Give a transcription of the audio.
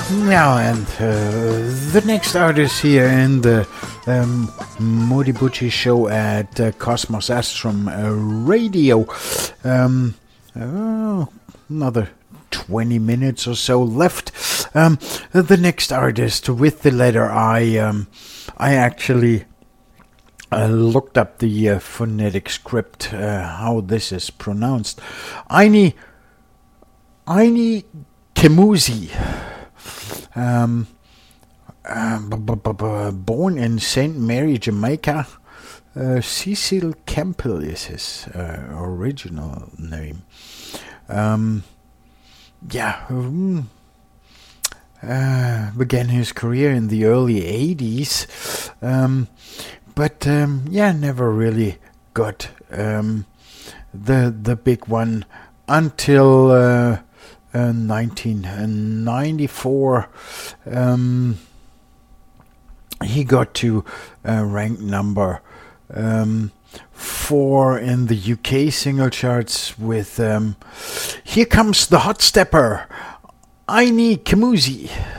Now, and the next artist here in the Modi Bucci show at Cosmos Astrum Radio. Another 20 minutes or so left. The next artist with the letter I actually looked up the phonetic script, how this is pronounced. Aini Kemuzi. Born in St. Mary, Jamaica. Cecil Campbell is his original name. Began his career in the early 80s, but never really got the big one until 1994. He got to rank number 4 in the UK single charts with Here Comes the Hot Stepper, Aini Kemuzi.